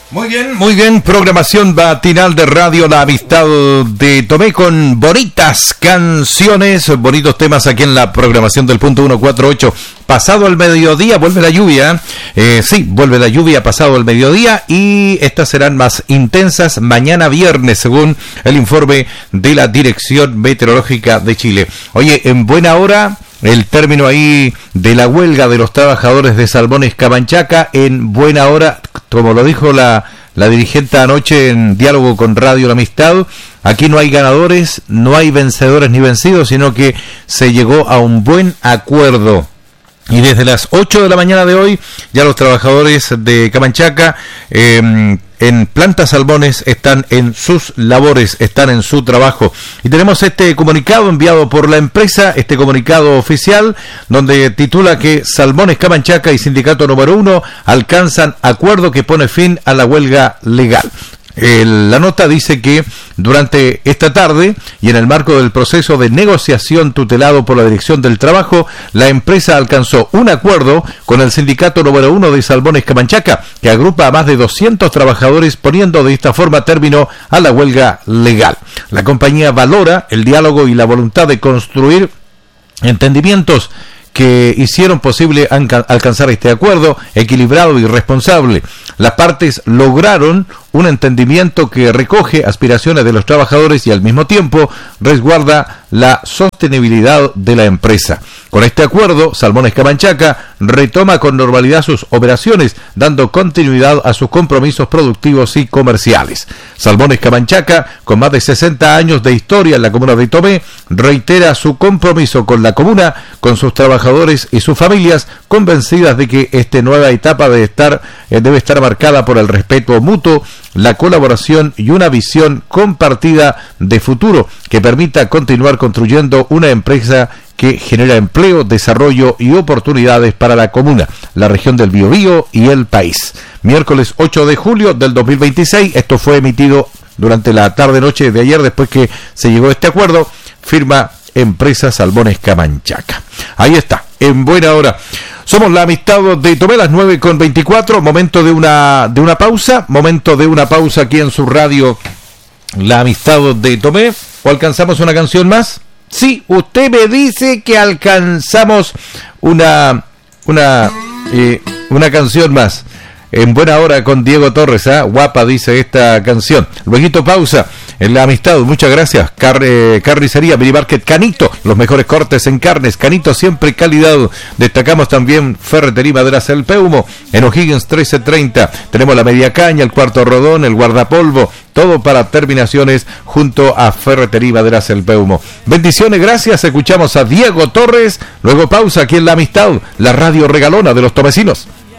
Muy bien, programación matinal de Radio La Amistad de Tomé con bonitas canciones, bonitos temas aquí en la programación del punto 148. Pasado el mediodía vuelve la lluvia, vuelve la lluvia pasado el mediodía y estas serán más intensas mañana viernes según el informe de la Dirección Meteorológica de Chile. Oye, en buena hora el término ahí de la huelga de los trabajadores de Salmones Camanchaca, en buena hora, como lo dijo la dirigente anoche en diálogo con Radio La Amistad, aquí no hay ganadores, no hay vencedores ni vencidos, sino que se llegó a un buen acuerdo. Y desde las 8 de la mañana de hoy, ya los trabajadores de Camanchaca en Planta Salmones están en sus labores, están en su trabajo. Y tenemos este comunicado enviado por la empresa, este comunicado oficial, donde titula que Salmones Camanchaca y Sindicato número 1 alcanzan acuerdo que pone fin a la huelga legal. La nota dice que durante esta tarde y en el marco del proceso de negociación tutelado por la Dirección del Trabajo, la empresa alcanzó un acuerdo con el sindicato número 1 de Salmones Camanchaca, que agrupa a más de 200 trabajadores, poniendo de esta forma término a la huelga legal. La compañía valora el diálogo y la voluntad de construir entendimientos que hicieron posible alcanzar este acuerdo equilibrado y responsable. Las partes lograron un entendimiento que recoge aspiraciones de los trabajadores y al mismo tiempo resguarda la sostenibilidad de la empresa. Con este acuerdo, Salmones Camanchaca retoma con normalidad sus operaciones, dando continuidad a sus compromisos productivos y comerciales. Salmones Camanchaca, con más de 60 años de historia en la comuna de Tomé, reitera su compromiso con la comuna, con sus trabajadores y sus familias, convencidas de que esta nueva etapa debe estar marcada por el respeto mutuo, la colaboración y una visión compartida de futuro que permita continuar construyendo una empresa que genera empleo, desarrollo y oportunidades para la comuna, la región del Biobío y el país. Miércoles 8 de julio del 2026, esto fue emitido durante la tarde-noche de ayer, después que se llegó a este acuerdo, firma Empresa Salmones Camanchaca. Ahí está, en buena hora. Somos La Amistad de Tomé, las 9:24, momento de una pausa aquí en su radio La Amistad de Tomé. ¿O alcanzamos una canción más? Sí, usted me dice que alcanzamos una canción más. En buena hora con Diego Torres, guapa dice esta canción. Lueguito pausa en La Amistad, muchas gracias. Carnicería Mini Market Canito, los mejores cortes en carnes, Canito siempre calidad. Destacamos también Ferretería Maderas El Peumo, en O'Higgins 1330. Tenemos la media caña, el cuarto rodón, el guardapolvo, todo para terminaciones junto a Ferretería Maderas El Peumo. Bendiciones, gracias, escuchamos a Diego Torres. Luego pausa aquí en La Amistad, la radio regalona de los tomecinos.